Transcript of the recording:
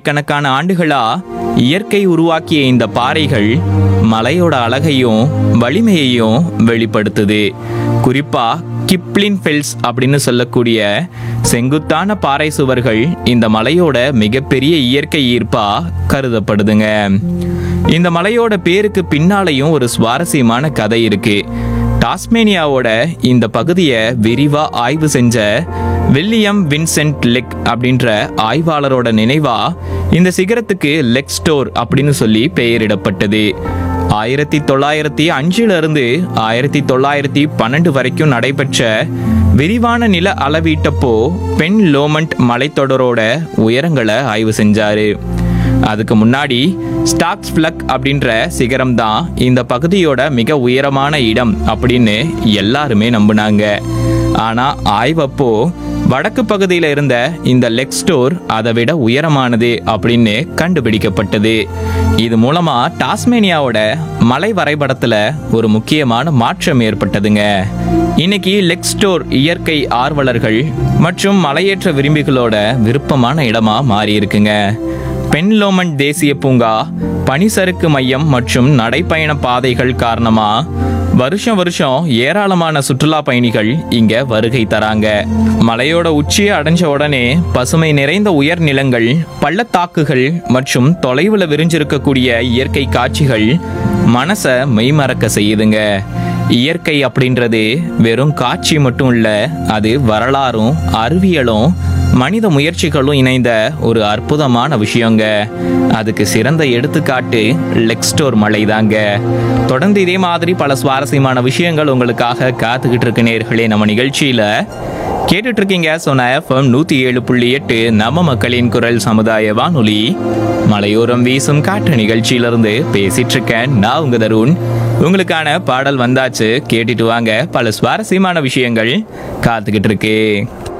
கோடிக்கணக்கான ஆண்டுகளா இயற்கை உருவாக்கிய இந்த பாறைகள் மலையோட அழகையும் வலிமையையும் வெளிப்படுத்துது. குறிப்பா கிப்ளின் ஃபெல்ஸ் அப்படின்னு சொல்லக்கூடிய செங்குத்தான பாறை சுவர்கள் இந்த மலையோட மிகப்பெரிய இயற்கை ஈர்ப்பா கருதப்படுதுங்க. இந்த மலையோட பேருக்கு பின்னாலையும் ஒரு சுவாரஸ்யமான கதை இருக்கு. டாஸ்மேனியாவோட இந்த பகுதியை விரிவா ஆய்வு செஞ்ச வில்லியம் வின்சென்ட் லெக் அப்படின்ற ஆய்வாளரோட நினைவா இந்த சிகரத்துக்கு லெக் ஸ்டோர் அப்படின்னு சொல்லி பெயரிடப்பட்டது. 1905 இருந்து 1912 வரைக்கும் நடைபெற்ற விரிவான நில அளவீட்டப்போ பென் லோமண்ட் மலைத்தொடரோட உயரங்களை ஆய்வு செஞ்சாரு. அதுக்கு முன்னாடி ஸ்டாக்ஸ் ஃபிளக் அப்படின்ற சிகரம் தான் இந்த பகுதியோட மிக உயரமான இடம் அப்படின்னு எல்லாருமே நம்பினாங்க. ஆனா ஆய்வப்போ வடக்கு பகுதியில் இருந்த இந்த லெக் ஸ்டோர் அதை விட உயரமானது அப்படின்னு கண்டுபிடிக்கப்பட்டது. இது மூலமா டாஸ்மேனியாவோட மலை வரைபடத்துல ஒரு முக்கியமான மாற்றம் ஏற்பட்டதுங்க. இன்னைக்கு லெக் ஸ்டோர் இயற்கை ஆர்வலர்கள் மற்றும் மலையேற்ற விரும்பிகளோட விருப்பமான இடமா மாறி இருக்குங்க. பென் லோமண்ட் தேசிய பூங்கா, பனிசறுக்கு மையம் மற்றும் நடைப்பயண பாதைகள் காரணமா வருஷம் ஏராளமான சுற்றுலா பயணிகள் இங்க வருகை தராங்க. மலையோட உச்சியை அடைஞ்ச உடனே பசுமை நிறைந்த உயர் நிலங்கள், பள்ளத்தாக்குகள் மற்றும் தொலைவுல விரிஞ்சிருக்கக்கூடிய இயற்கை காட்சிகள் மனசை மெய்மறக்க செய்யுதுங்க. இயற்கை அப்படின்றது வெறும் காட்சி மட்டும் இல்ல, அது வரலாறும் அறிவியலும் மனித முயற்சிகளும் இணைந்த ஒரு அற்புதமான விஷயங்க. அதுக்கு சிறந்த எடுத்துக்காட்டு லெக் ஸ்டோர் மலை தாங்க. தொடர்ந்து இதே மாதிரி பல சுவாரஸ்யமான விஷயங்கள் உங்களுக்காக காத்துக்கிட்டு இருக்கு நேயர்களே. நம்ம நிகழ்ச்சியில கேட்டுட்டு இருக்கீங்க சொன்ன FM 107.8 நம்ம மக்களின் குரல் சமுதாய வானொலி. மலையோரம் வீசும் காற்று நிகழ்ச்சியிலிருந்து பேசிட்டு இருக்கேன் நான் உங்க தருண். உங்களுக்கான பாடல் வந்தாச்சு, கேட்டுட்டு வாங்க. பல சுவாரஸ்யமான விஷயங்கள் காத்துக்கிட்டு இருக்கு.